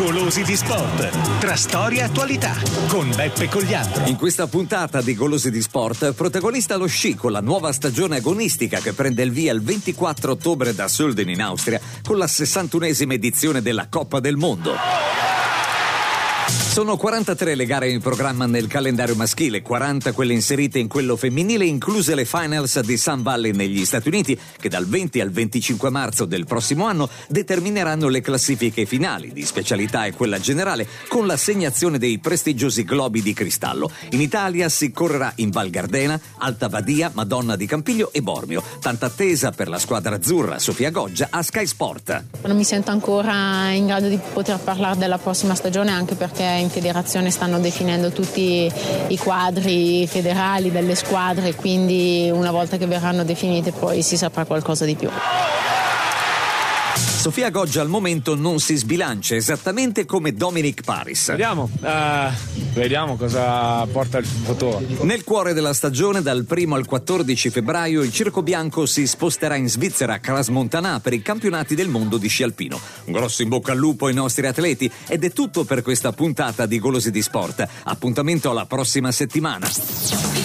Golosi di Sport, tra storia e attualità, con Beppe Cogliandro. In questa puntata di Golosi di Sport, protagonista lo sci con la nuova stagione agonistica che prende il via il 24 ottobre da Sölden in Austria con la 61esima edizione della Coppa del Mondo. Sono 43 le gare in programma nel calendario maschile, 40 quelle inserite in quello femminile, incluse le finals di Sun Valley negli Stati Uniti, che dal 20 al 25 marzo del prossimo anno determineranno le classifiche finali di specialità e quella generale, con l'assegnazione dei prestigiosi globi di cristallo. In Italia si correrà in Val Gardena, Alta Badia, Madonna di Campiglio e Bormio. Tanta attesa per la squadra azzurra. Sofia Goggia a Sky Sport. Non mi sento ancora in grado di poter parlare della prossima stagione, anche perché in federazione stanno definendo tutti i quadri federali delle squadre, quindi una volta che verranno definite poi si saprà qualcosa di più. Sofia Goggia al momento non si sbilancia, esattamente come Dominic Paris. Vediamo cosa porta il futuro. Nel cuore della stagione, dal 1 al 14 febbraio, il Circo Bianco si sposterà in Svizzera, a Crans-Montana, per i campionati del mondo di sci alpino. Un grosso in bocca al lupo ai nostri atleti, ed è tutto per questa puntata di Golosi di Sport. Appuntamento alla prossima settimana.